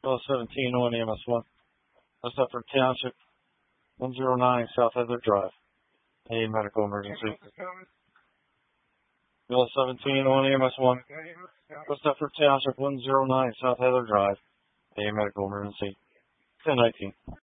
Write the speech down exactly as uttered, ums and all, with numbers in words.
Bill seventeen on E M S one. West Upper Township, one oh nine South Heather Drive. A medical emergency. Bill seventeen on E M S one. West Upper Township, one oh nine South Heather Drive. A medical emergency. ten nineteen.